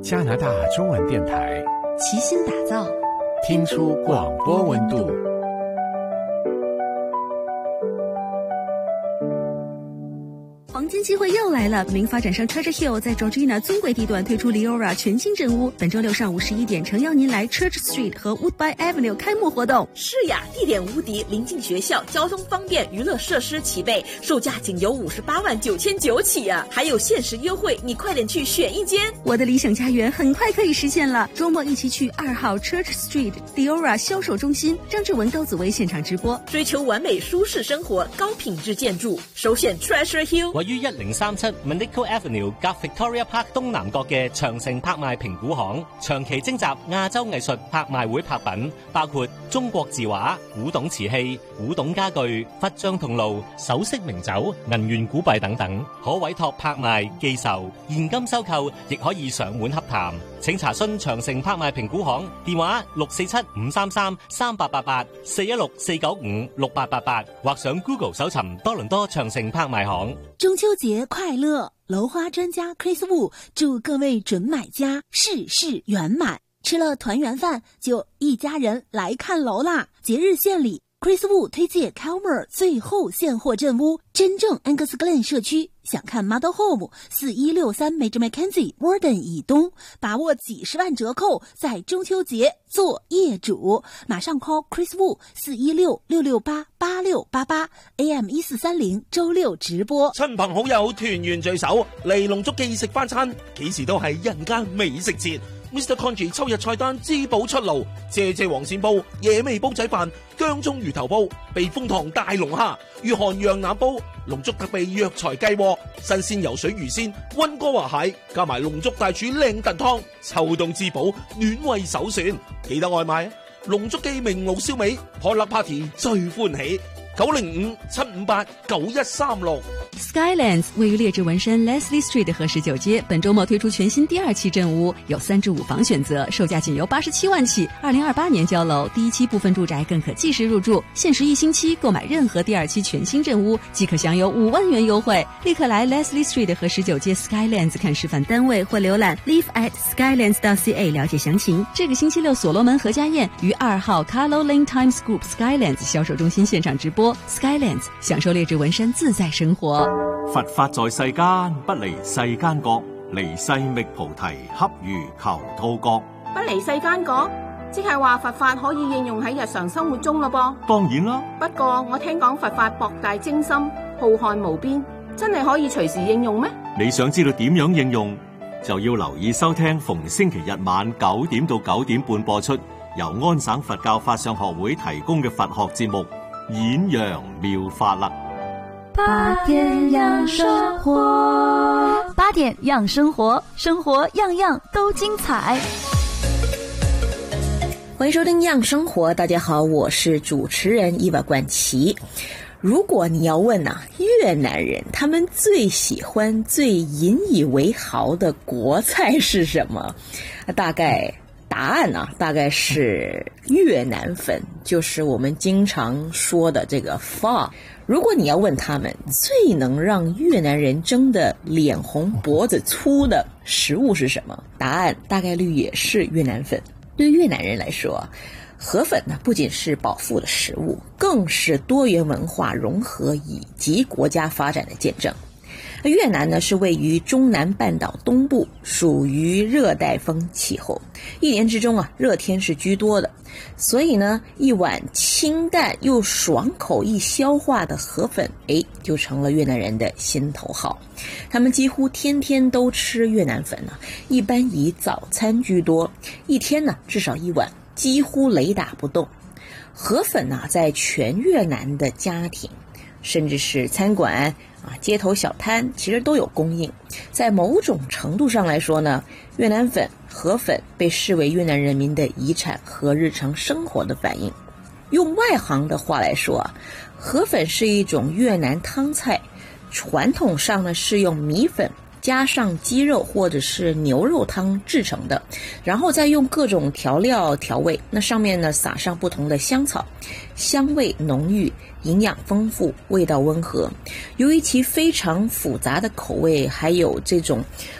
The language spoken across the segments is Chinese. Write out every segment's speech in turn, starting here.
加拿大中文电台齐心打造， 听出广播温度。 黄金机会又来了！名发展商 Church Hill 在 Georgina 尊贵地段推出 Leora 全新镇屋，本周六上午11点，诚邀您来 Church Street 和 Woodbine Avenue 开幕活动。 是呀，地点无敌，临近学校，交通方便，娱乐设施齐备，售价仅由58.999万起啊！还有限时优惠，你快点去选一间！ 我的理想家园很快可以实现了，周末一起去2号 Church Street Leora 销售中心，张志文、高子薇现场直播。 追求完美舒适生活，高品质建筑，首選 Treasure Hill。 位於1037 Manico Avenue 夾 Victoria Park 東南角嘅長城拍賣評估行，長期徵集亞洲藝術拍賣會拍品，包括中國字畫、古董瓷器、古董家具、佛像銅爐、首飾名酒、銀元古幣等等，可委託拍賣、寄售、現金收購，亦可以上門洽談。請查詢長城拍賣評估行電話647-533-3888 416-495-6888，或上 Google 搜尋多倫多長城拍賣行。 中秋节快乐！楼花专家 Chris Wu 祝各位准买家事事圆满。吃了团圆饭，就一家人来看楼啦！节日献礼 ，Chris Wu 推荐 Calmer 最后现货镇屋，真正 Angus Glen 社区。想看 Model Home 4163 Major Mackenzie Warden 以东，把握几十万折扣，在中秋节做业主。马上 call Chris Wu 416-668-8688 AM 1430周六直播。 親朋好友團圓聚首，嚟龍竹記食翻餐，幾時都係人間美食節。Mr. Congee 秋日菜單滋補出爐，謝謝黃鱔煲、野味煲仔飯、薑葱魚頭煲、避風塘大龍蝦、御寒羊腩煲、龍竹特備藥材雞鍋、新鮮游水魚鮮、溫哥華蟹，加埋龍竹大廚靚燉湯，秋冬滋補，暖胃首選。記得外賣啊！龍竹記明爐燒味，破粒 party 最歡喜。905-758-9136。 Skylands 位于列治文山 Leslie Street 和19街，本周末推出全新第2期镇屋，有3至5房选择，售价仅由87万起，2028年交楼，第1期部分住宅更可计时入住，限时1星期购买任何第2期全新镇屋即可享有5万元优惠。立刻来 Leslie Street 和19街 Skylands 看示范单位或浏览 live@skylands.ca 了解详情。这个星期六所罗門何家宴于2號 Carlo Lane Times Group Skylands 销售中心现场直播。Skylands 享受列治文山自在生活。 佛法在世間，不離世間覺，離世覓菩提，恰如求兔角。 不離世間覺，即係話佛法可以應用喺日常生活中咯噃。 當然啦， 不過我聽講佛法博大精深，浩瀚無邊，真係可以隨時應用咩？ 你想知道點樣應用，就要留意收聽逢星期日晚9點到9點半播出，由安省佛教法相學會提供嘅佛學節目《演揚妙法》啦。 8點養生活，8點養生活，生活樣樣都精彩。 欢迎收听样生活，大家好，我是主持人伊娃冠奇。如果你要问越南人他们最喜欢、最引以为豪的国菜是什么？答案大概是越南粉，就是我们经常说的这个 pho。如果你要问他们最能让越南人争得脸红脖子粗的食物是什么，答案大概率也是越南粉。对越南人来说，河粉不仅是饱腹的食物，更是多元文化融合以及国家发展的见证。越南是位于中南半岛东部，属于热带风气候，一年之中热天是居多的，所以一碗清淡又爽口易消化的河粉就成了越南人的心头好。他们几乎天天都吃越南粉一般以早餐居多，一天至少1碗，几乎雷打不动。河粉在全越南的家庭甚至是餐馆街头小摊其实都有供应。在某种程度上来说越南粉、河粉被视为越南人民的遗产和日常生活的反应。用外行的话来说河粉是一种越南汤菜，传统上是用米粉加上鸡肉或者是牛肉汤制成的，然后再用各种调料调味，那上面撒上不同的香草，香味浓郁，营养丰富，味道温和。由于其非常复杂的口味，还有这种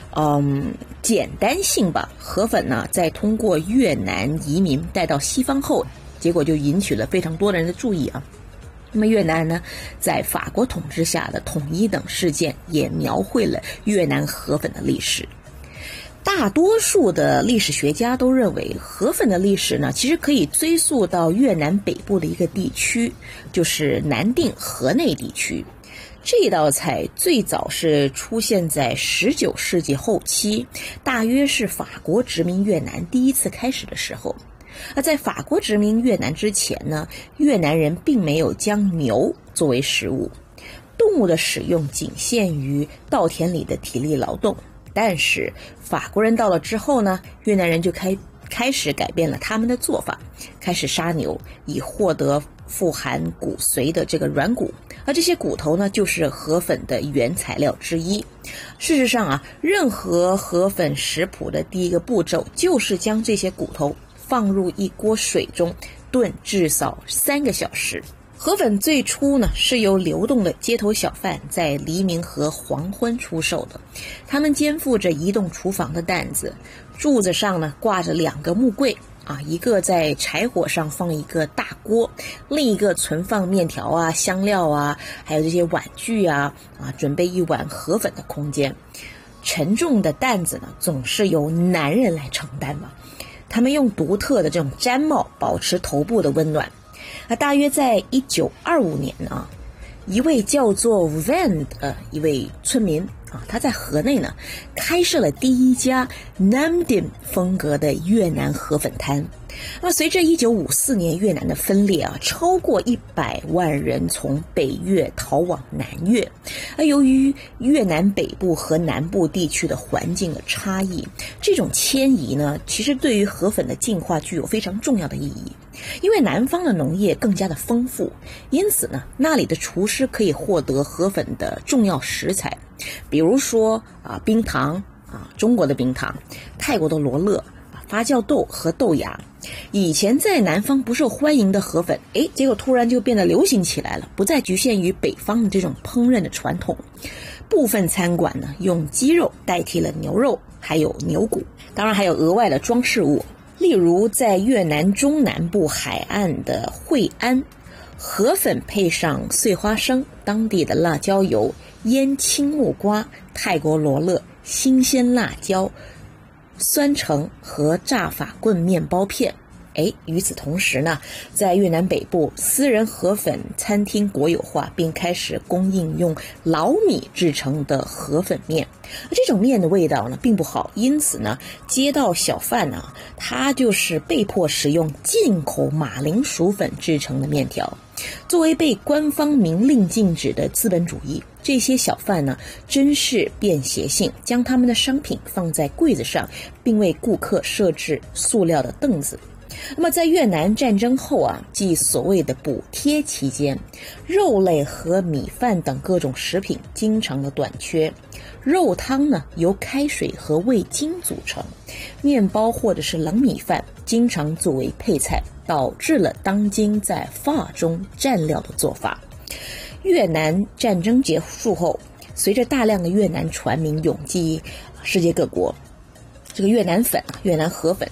简单性吧，河粉呢在通过越南移民带到西方后，结果就引起了非常多的人的注意啊。那么越南呢，在法国统治下的统一等事件也描绘了越南河粉的历史。大多数的历史学家都认为，河粉的历史呢，其实可以追溯到越南北部的一个地区，就是南定河内地区。这道菜最早是出现在19世纪后期，大约是法国殖民越南第一次开始的时候。而在法国殖民越南之前呢，越南人并没有将牛作为食物，动物的使用仅限于稻田里的体力劳动。但是法国人到了之后呢，越南人就开始改变了他们的做法，开始杀牛，以获得富含骨髓的这个软骨，而这些骨头呢，就是河粉的原材料之一。事实上啊，任何河粉食谱的第一个步骤就是将这些骨头放入一锅水中炖至少3个小时。河粉最初呢是由流动的街头小贩在黎明和黄昏出售的，他们肩负着移动厨房的担子，柱子上呢挂着2个木柜啊，一个在柴火上放一个大锅，另一个存放面条啊、香料啊，还有这些碗具啊，准备一碗河粉的空间。沉重的担子呢总是由男人来承担嘛，他们用独特的这种毡帽保持头部的温暖。大约在1925年啊，一位叫做 Van 的一位村民啊，他在河内呢开设了第一家 Nam Dinh 风格的越南河粉摊。那么随着1954年越南的分裂啊，超过100万人从北越逃往南越。由于越南北部和南部地区的环境的差异，这种迁移呢，其实对于河粉的进化具有非常重要的意义。因为南方的农业更加的丰富，因此呢，那里的厨师可以获得河粉的重要食材，比如说冰糖中国的冰糖，泰国的罗勒，发酵豆和豆芽。以前在南方不受欢迎的河粉，结果突然就变得流行起来了，不再局限于北方的这种烹饪的传统。部分餐馆呢，用鸡肉代替了牛肉，还有牛骨，当然还有额外的装饰物。例如在越南中南部海岸的惠安，河粉配上碎花生、当地的辣椒油、腌青木瓜、泰国罗勒、新鲜辣椒、酸橙和炸法棍面包片。与此同时呢，在越南北部，私人河粉餐厅国有化，并开始供应用老米制成的河粉面。这种面的味道呢并不好，因此呢，街道小贩呢，他就是被迫使用进口马铃薯粉制成的面条。作为被官方明令禁止的资本主义，这些小贩呢真是便携性，将他们的商品放在柜子上，并为顾客设置塑料的凳子。那么在越南战争后啊，即所谓的补贴期间，肉类和米饭等各种食品经常的短缺。肉汤呢由开水和味精组成，面包或者是冷米饭经常作为配菜，导致了当今在法中蘸料的做法。越南战争结束后，随着大量的越南船民涌进世界各国，这个越南粉越南河粉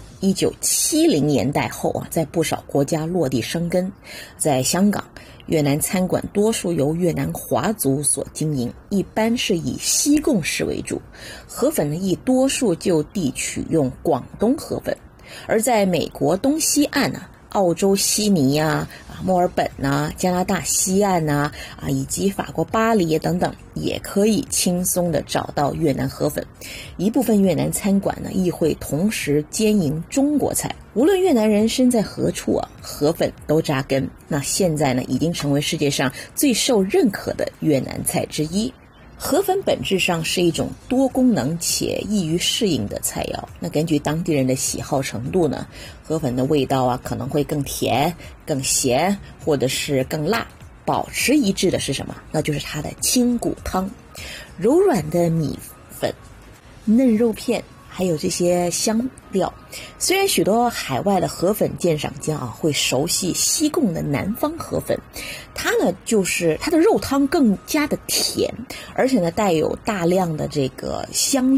1970年代后啊，在不少国家落地生根。在香港，越南餐馆多数由越南华族所经营，一般是以西贡式为主。河粉呢，亦多数就地取用广东河粉。而在美国东西岸啊，澳洲悉尼墨尔本加拿大西岸以及法国巴黎等等，也可以轻松的找到越南河粉。一部分越南餐馆呢，亦会同时兼营中国菜。无论越南人身在何处河粉都扎根。那现在呢，已经成为世界上最受认可的越南菜之一。河粉本质上是一种多功能且易于适应的菜肴。那根据当地人的喜好程度呢，河粉的味道可能会更甜、更咸，或者是更辣。保持一致的是什么？那就是它的清骨汤，柔软的米粉、嫩肉片，还有这些香料。虽然许多海外的河粉鉴赏家会熟悉西贡的南方河粉，它呢就是它的肉汤更加的甜，而且呢带有大量的这个香料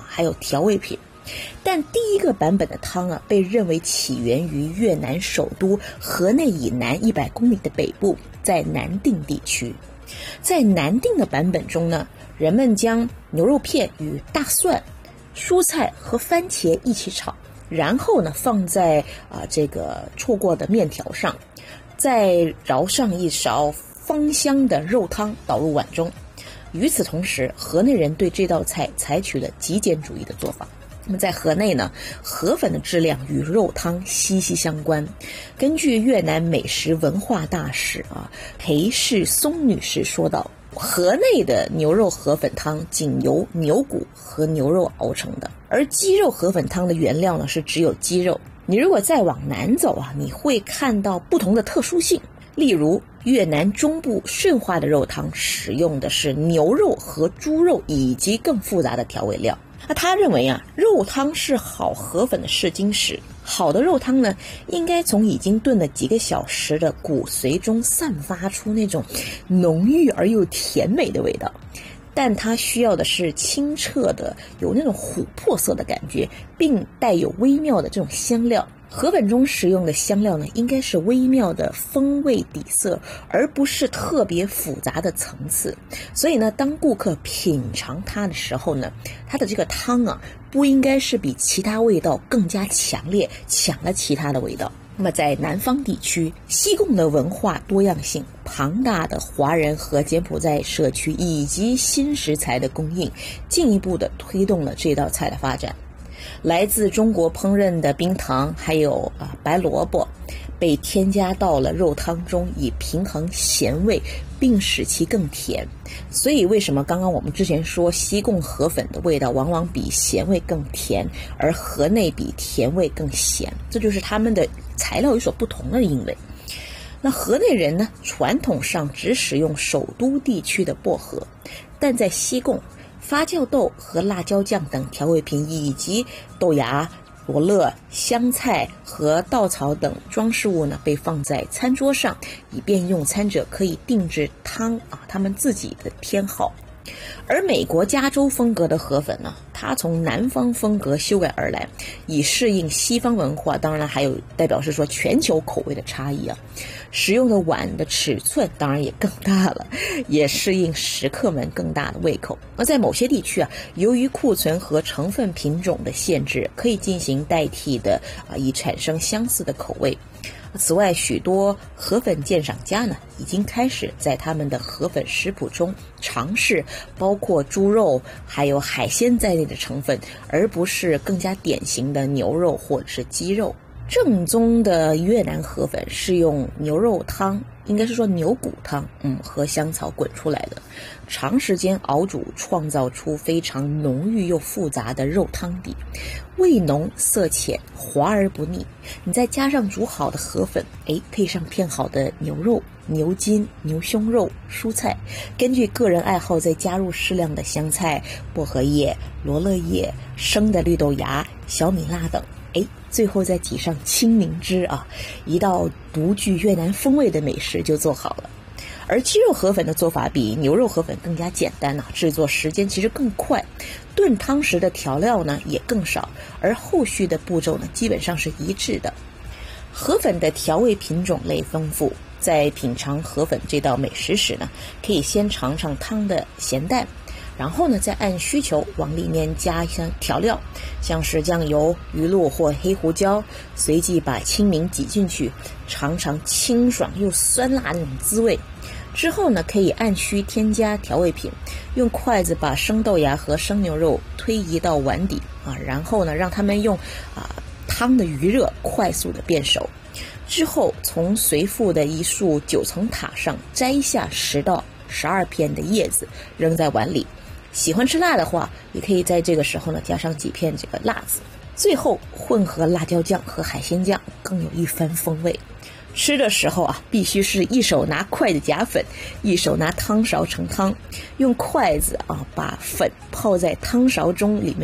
还有调味品。但第一个版本的汤啊，被认为起源于越南首都河内以南100公里的北部，在南定地区。在南定的版本中呢，人们将牛肉片与大蒜、蔬菜和番茄一起炒，然后呢放在这个搓过的面条上，再舀上一勺芳香的肉汤倒入碗中。与此同时，河内人对这道菜采取了极简主义的做法。那么在河内呢，河粉的质量与肉汤息息相关。根据越南美食文化大使裴世松女士说道，河内的牛肉河粉汤仅由牛骨和牛肉熬成的，而鸡肉河粉汤的原料呢是只有鸡肉。你如果再往南走你会看到不同的特殊性。例如越南中部顺化的肉汤使用的是牛肉和猪肉以及更复杂的调味料。那他认为肉汤是好河粉的试金石。好的肉汤呢，应该从已经炖了几个小时的骨髓中散发出那种浓郁而又甜美的味道，但它需要的是清澈的，有那种琥珀色的感觉，并带有微妙的这种香料。河粉中使用的香料呢，应该是微妙的风味底色，而不是特别复杂的层次。所以呢，当顾客品尝它的时候呢，它的这个汤不应该是比其他味道更加强烈，抢了其他的味道。那么在南方地区，西贡的文化多样性、庞大的华人和柬埔寨社区以及新食材的供应，进一步的推动了这道菜的发展。来自中国烹饪的冰糖还有白萝卜被添加到了肉汤中，以平衡咸味并使其更甜。所以为什么刚刚我们之前说西贡河粉的味道往往比咸味更甜，而河内比甜味更咸，这就是他们的材料有所不同的因为。那河内人呢，传统上只使用首都地区的薄荷，但在西贡，发酵豆和辣椒酱等调味品以及豆芽、罗勒、香菜和稻草等装饰物呢，被放在餐桌上，以便用餐者可以定制汤他们自己的偏好。而美国加州风格的河粉呢，它从南方风格修改而来，以适应西方文化，当然还有代表是说全球口味的差异使用的碗的尺寸当然也更大了，也适应食客们更大的胃口。而在某些地区由于库存和成分品种的限制，可以进行代替的以产生相似的口味。此外，许多河粉鉴赏家呢，已经开始在他们的河粉食谱中尝试包括猪肉还有海鲜在内的成分，而不是更加典型的牛肉或者是鸡肉。正宗的越南河粉是用牛肉汤，应该是说牛骨汤和香草滚出来的，长时间熬煮创造出非常浓郁又复杂的肉汤底，味浓色浅，滑而不腻。你再加上煮好的河粉，配上片好的牛肉、牛筋、牛胸肉、蔬菜，根据个人爱好再加入适量的香菜、薄荷叶、罗勒叶、生的绿豆芽、小米辣等，最后再挤上青柠汁一道独具越南风味的美食就做好了。而鸡肉河粉的做法比牛肉河粉更加简单制作时间其实更快，炖汤时的调料呢也更少，而后续的步骤呢基本上是一致的。河粉的调味品种类丰富，在品尝河粉这道美食时呢，可以先尝尝汤的咸淡，然后呢再按需求往里面加一些调料，像是酱油、鱼露或黑胡椒，随即把青柠挤进去，尝尝清爽又酸辣那种滋味。之后呢，可以按需添加调味品，用筷子把生豆芽和生牛肉推移到碗底然后呢让它们用汤的余热快速的变熟。之后从随附的一束9层塔上摘下10到12片的叶子，扔在碗里。喜欢吃辣的话，也可以在这个时候呢加上几片这个辣子。最后混合辣椒酱和海鲜酱，更有一番风味。吃的时候必须是一手拿筷子夹粉，一手拿汤勺盛汤，用筷子把粉泡在汤勺中里面